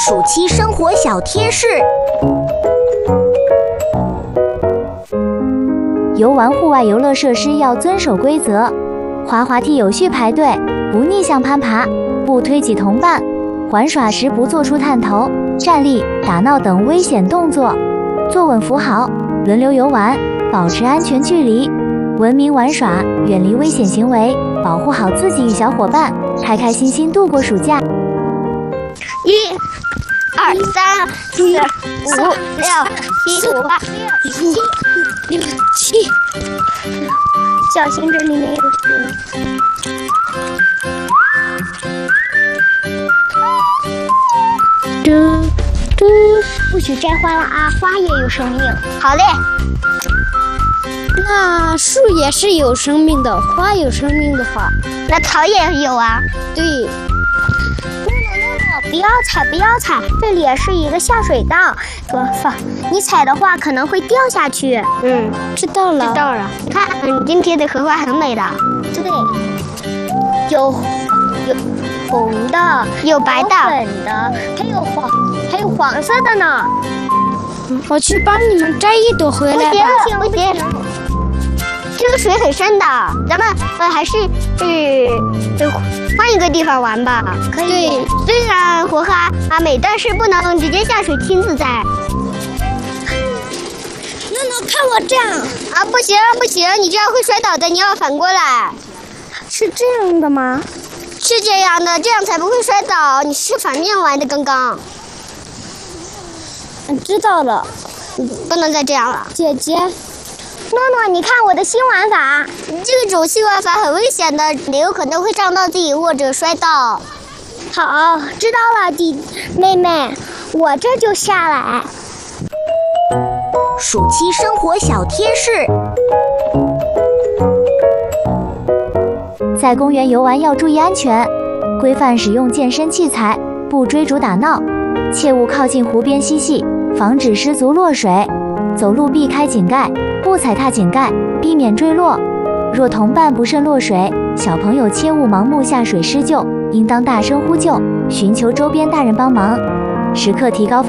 暑期生活小贴士。 游玩户外游乐设施要遵守规则，滑滑梯有序排队，不逆向攀爬，不推挤同伴，玩耍时不做出探头、站立、打闹等危险动作，坐稳扶好，轮流游玩，保持安全距离，文明玩耍，远离危险行为，保护好自己与小伙伴，开开心心度过暑假。 1、2、3、4、5、6、7、8、6、7，小心这里面有水。不许摘花了啊，花也有生命。好嘞。 那树也是有生命的，花有生命的话， 那草也有啊。 对。 不要踩，不要踩，这里是一个下水道，你踩的话可能会掉下去。 知道了。 你看，你今天的荷花很美的。对，有红的，有白的，有粉的，还有黄色的呢。 我去帮你们摘一朵回来吧。 不行，这个水很深的，咱们还是换一个地方玩吧。可以。虽然荷花美，但是不能直接下水亲自摘。 那看我这样啊！不行，你这样会摔倒的，你要反过来。 是这样的吗？ 是这样的，这样才不会摔倒。你是反面玩的刚刚。 知道了， 不能再这样了。 姐姐， 诺诺，你看我的新玩法。这种新玩法很危险的，你有可能会撞到自己或者摔倒。好，知道了，妹妹，我这就下来。 暑期生活小贴士： 在公园游玩要注意安全，规范使用健身器材，不追逐打闹，切勿靠近湖边嬉戏，防止失足落水。走路避开井盖，不踩踏井盖，避免坠落。若同伴不慎落水，小朋友切勿盲目下水施救，应当大声呼救，寻求周边大人帮忙，时刻提高